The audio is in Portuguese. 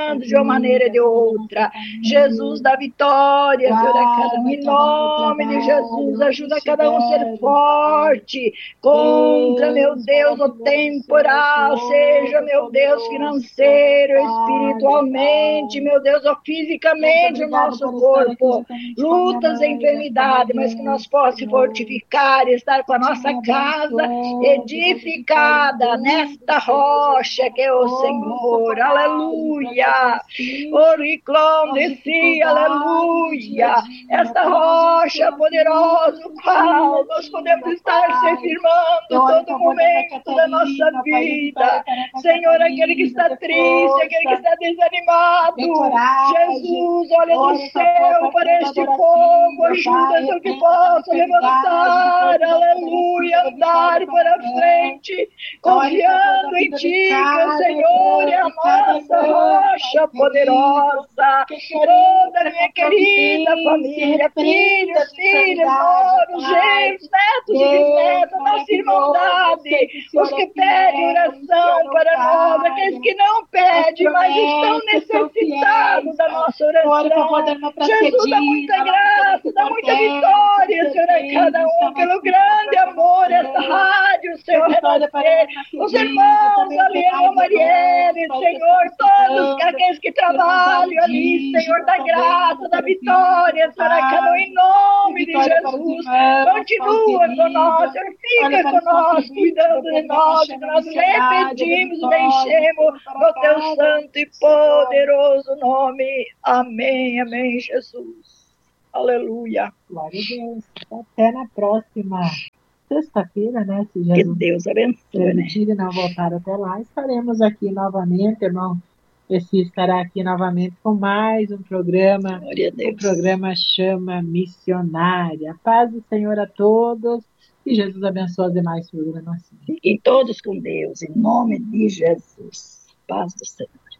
de uma maneira ou de outra. Jesus da vitória, Senhor, cada um em nome de Jesus, ajuda cada um a ser forte contra, meu Deus, o temporal, seja, meu Deus, financeiro, espiritualmente, meu Deus, ou fisicamente o nosso corpo, lutas, enfermidade, mas que nós possamos fortificar, estar com a nossa casa edificada nesta rocha que é o Senhor, aleluia, oriclão de si, aleluia, esta rocha poderosa, o qual nós podemos estar se firmando todo momento da nossa vida, Senhor, aquele que está triste, aquele que está desanimado, Jesus, olha do céu para este povo, ajuda o que possa levantar, aleluia, andar para frente, confiando em Ti, que o Senhor é a nossa rocha poderosa, toda a minha querida família, filhos, filhas, noros, genros, netos e bisnetos, nossa irmandade, os que pedem oração para nós, aqueles que não pedem, mas estão necessitados da nossa oração. Jesus, dá muita graça, dá muita vitória, Senhor, a cada um, pelo grande amor, esta rádio, Senhor, renascer, os irmãos ali, a Marielle, Senhor, todos aqueles que trabalham ali, Senhor, da graça, da vitória, Senhor, a cada um, em nome de Jesus, continua conosco, Senhor, fica conosco, cuidando de nós, que nós repetimos e vencemos no Teu santo e poderoso nome, amém, amém, Jesus, aleluia. Glória a Deus, até na próxima sexta-feira, né? Se Jesus que Deus abençoe, permitir e não voltar até lá, estaremos aqui novamente, irmão. Esse estará aqui novamente com mais um programa. O programa chama Missionária. Paz do Senhor a todos e Jesus abençoe as demais programações. Fiquem todos com Deus, em nome de Jesus. Paz do Senhor.